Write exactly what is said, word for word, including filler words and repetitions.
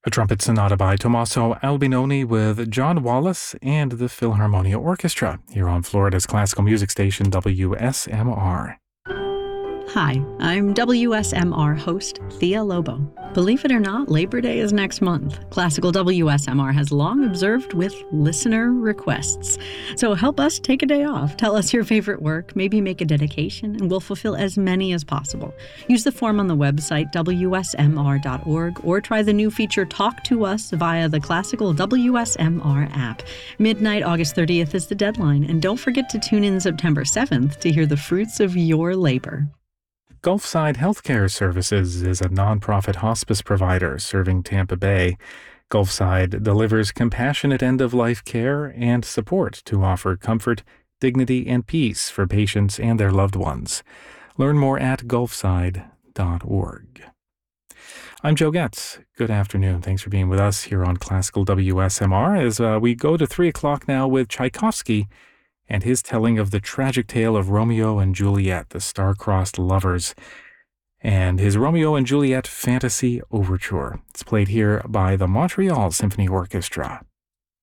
A trumpet sonata by Tommaso Albinoni with John Wallace and the Philharmonia Orchestra here on Florida's classical music station W S M R. Hi, I'm W S M R host Thea Lobo. Believe it or not, Labor Day is next month. Classical W S M R has long observed with listener requests. So help us take a day off. Tell us your favorite work, maybe make a dedication, and we'll fulfill as many as possible. Use the form on the website W S M R dot org or try the new feature Talk to Us via the Classical W S M R app. Midnight August thirtieth is the deadline, and don't forget to tune in September seventh to hear the fruits of your labor. Gulfside Healthcare Services is a nonprofit hospice provider serving Tampa Bay. Gulfside delivers compassionate end-of-life care and support to offer comfort, dignity, and peace for patients and their loved ones. Learn more at gulfside dot org. I'm Joe Getz. Good afternoon. Thanks for being with us here on Classical W S M R as uh, we go to three o'clock now with Tchaikovsky and his telling of the tragic tale of Romeo and Juliet, the star-crossed lovers, and his Romeo and Juliet Fantasy Overture. It's played here by the Montreal Symphony Orchestra.